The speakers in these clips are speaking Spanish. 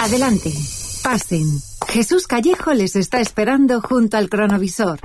Adelante, pasen. Jesús Callejo les está esperando junto al cronovisor.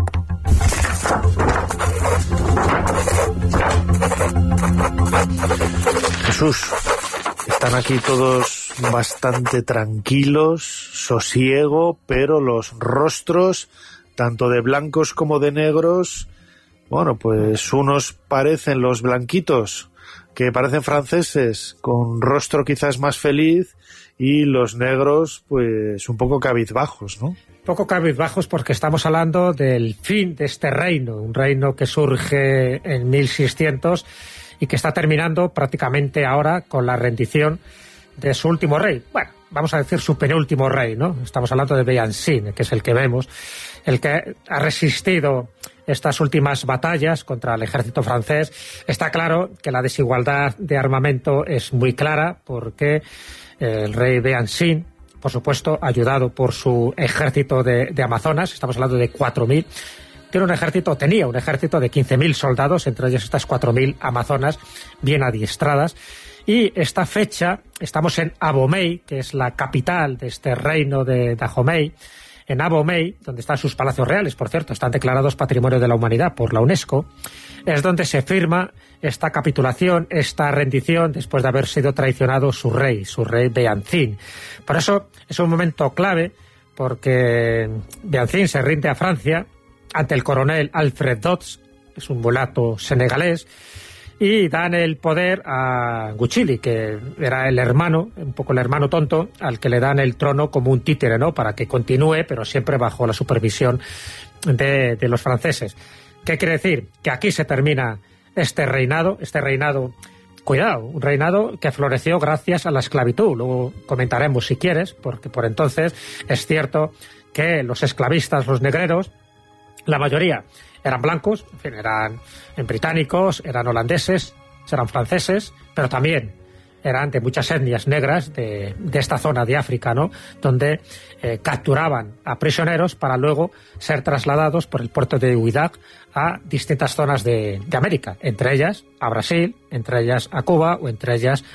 Jesús, están aquí todos bastante tranquilos, sosiego, pero los rostros, tanto de blancos como de negros, bueno, pues unos parecen los blanquitos, que parecen franceses, con rostro quizás más feliz, y los negros, pues un poco cabizbajos, ¿no? Poco cabizbajos porque estamos hablando del fin de este reino, un reino que surge en 1600 y que está terminando prácticamente ahora con la rendición de su último rey. Bueno, vamos a decir su penúltimo rey, ¿no? Estamos hablando de Béancín, que es el que vemos, el que ha resistido estas últimas batallas contra el ejército francés. Está claro que la desigualdad de armamento es muy clara porque el rey Béancín, por supuesto, ayudado por su ejército de amazonas, estamos hablando de 4.000, tenía un ejército de 15.000 soldados, entre ellas estas 4.000 amazonas bien adiestradas. Y esta fecha, estamos en Abomey, que es la capital de este reino de Dahomey. En Abomey, donde están sus palacios reales, por cierto, están declarados Patrimonio de la Humanidad por la UNESCO, es donde se firma esta capitulación, esta rendición, después de haber sido traicionado su rey Béancín. Por eso es un momento clave, porque Béancín se rinde a Francia ante el coronel Alfred Dodds, es un mulato senegalés, y dan el poder a Guchili, que era el hermano, un poco el hermano tonto, al que le dan el trono como un títere, ¿no?, para que continúe, pero siempre bajo la supervisión de los franceses. ¿Qué quiere decir? Que aquí se termina este reinado, cuidado, un reinado que floreció gracias a la esclavitud. Luego comentaremos si quieres, porque por entonces es cierto que los esclavistas, los negreros, la mayoría eran blancos, en fin, eran británicos, eran holandeses, eran franceses, pero también eran de muchas etnias negras de esta zona de África, ¿no?, donde capturaban a prisioneros para luego ser trasladados por el puerto de Huidag a distintas zonas de América, entre ellas a Brasil, entre ellas a Cuba o entre ellas